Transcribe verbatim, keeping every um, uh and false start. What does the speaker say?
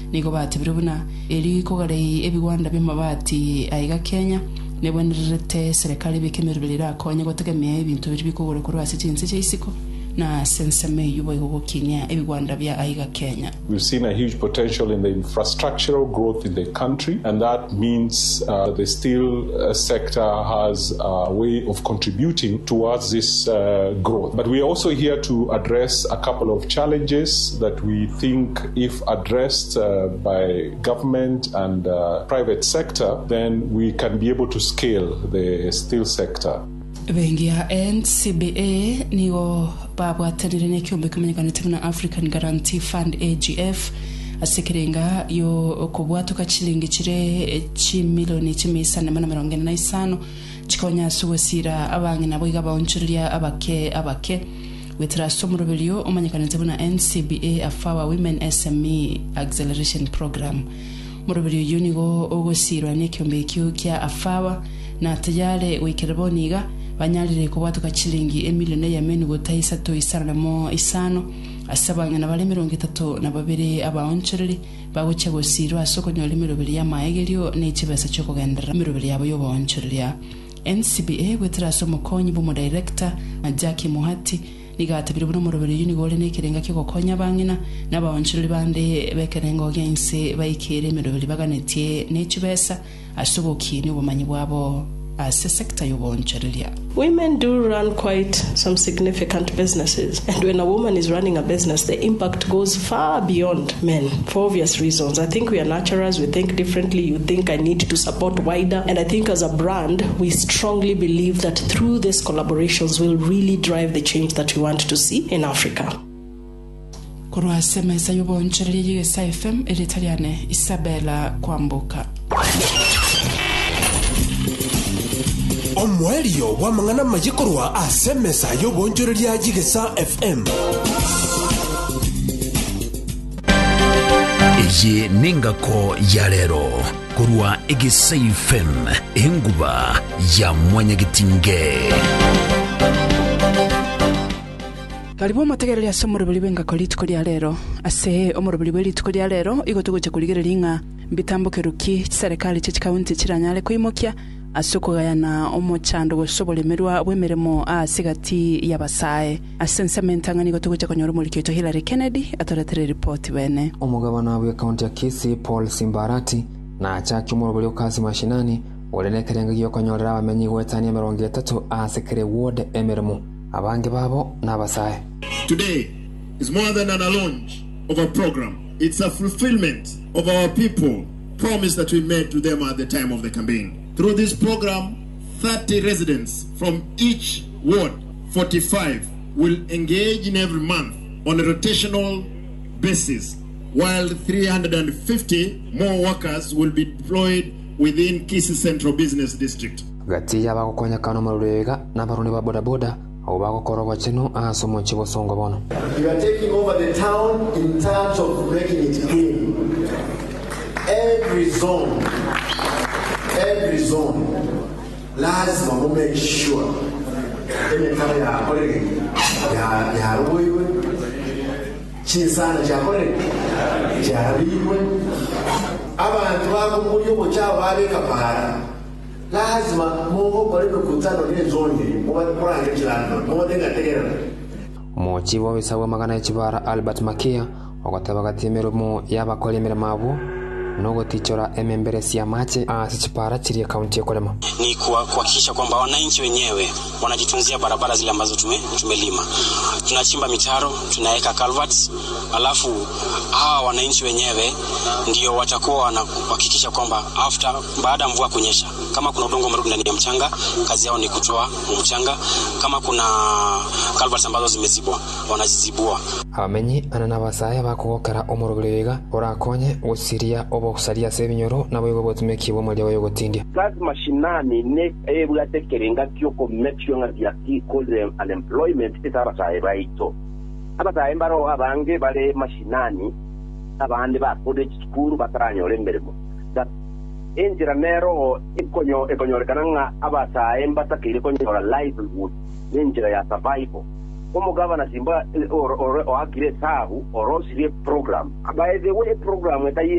niko batibire buna eri kogare ebigwanda by'amabati aiga Kenya nebonirete serikali bikemerubirira akonye gotegemeye ibintu biri bikogore kuri hasi cyinse cyisiko na senseme yubo yokinya ebigwanda bya aiga Kenya. We've seen a huge potential in the infrastructural growth in the country, and that means uh, the steel uh, sector has a way of contributing towards this uh, growth. But we are also here to address a couple of challenges that we think, if addressed uh, by government and uh, private sector, then we can be able to scale the steel sector. Bengia N C B A nigo babu atanire nekyombe kumenyekana tibuna African Guarantee Fund A G F asekerenga yo kubwato kachilingi chire chi milioni chimisana mana mirongo ine na isano chikonya suwesira abange nabo igabawonchurya abake abake witra somurubelio omanyekana tibuna N C B A afawa Women S M E Acceleration Program murubelio yunigo ogosirwa nekyombe kyo kya afawa na tayale wekereboniga banyalire kubwato kachilingi emilioni ya menu gotayisa to isana mo isano asabanga na bale mirongo itatu na babiri abaonchereri bagoche gosirwa soko nyole mirobiri ya maegelio n'ikibesa cyo kugendera mirobiri yabo yo baonchereri. N C B A wetira somo konyi bo director na Jackie Muhati nigatabira buno mirobiri yuni gole nekirenga kiko konya bangina n'abaonchereri bande bekerenga ogense bayikere mirobiri baganetie n'ikibesa asobokini ubumanyi bwabo as a sector you want. Women do run quite some significant businesses, and when a woman is running a business, the impact goes far beyond men for obvious reasons. I think we are naturals, we think differently, you think I need to support wider, and I think as a brand, we strongly believe that through these collaborations we'll really drive the change that we want to see in Africa. Kurwa sema isa yubo nchirili yu S F M Italiane Isabella Kwambuka. Omwelio wa mangana majikorwa asemesa yobonjoreri ya Jigesa F M. Iji ningako ya lero kurwa Igesa F M enguba ya mwanyagitinge. Karibu mategereri ya somorobili benga kolituko lya lero ase omorobili belituko lya lero igotugoje kuligerera inga mbitambuke ruki serikali cyo county kiranyale kwimokya asoko gayana omochando gosobolemerwa bwemeremo asigati yabasaye asensamenta ngani gotugoje konyoro muri kito Hillary Kennedy atoretere report bene omugabana wa county ya Kisii Paul Simbarati na achaki umurobili okazi mashinani olene kerenga giyo konyorera abamenyi gwetani mirongo itatu asekere ward emeremo abange babo nabasaye. Today is more than an launch of a program. It's a fulfillment of our people promise that we made to them at the time of the campaign. Through this program, thirty residents from each ward, forty-five, will engage in every month on a rotational basis, while three hundred fifty more workers will be deployed within Kisii Central Business District. Gati ya bakokonya kano marurega na barundi ba boda boda au bakokoro cheno asomo chibosongo bono. You are taking over the town in terms of making it clean. Every zone, every zone, lazima mu make sure ene kama ya kolege ya ya ruiwe chinsana cha kolege cha ruiwe abantu bako muri yo cha babe kapara lazima mungo kolege kutano ne zone mu bakora ngirano mu denga tegera mochi bo bisawa magana y'ikibara Albert Makia ogatabagatemero mu yabakolemera mabu nogo tichora emembere sia mache asichipara chiri county Kolema ni kuhakikisha kwamba wananchi wenyewe wanajitunzia barabara zile ambazo tume tumelima. Tunachimba mitaro, tunaweka culverts, alafu hawa wananchi wenyewe ndio watakuwa wanahakikisha kwamba after baada ya mvua kunyesha, kama kuna udongo mrudi ndani ya mchanga, kazi yao ni kutoa mchanga. Kama kuna culverts ambazo zimezibwa, wanazizibua. Abamenyi ananabasaya bakogokera omoroglega orakonye osiria obo kusalia sebinyoro nabo yogo botumeki bo muri yogo tindia. Kazi mashinani ne ebula tekerenga kyoko mekiona bya kikole unemployment itabasaye baito. Abasaye mbaro abange bale mashinani abandi ba college school bataranyole mberemo. That enjira nero ikonyo ekonyorekana abasaye mbatakire konyora livelihood enjira ya survival. Como gavana simba or or or agire sahu or osire program. By the way program eta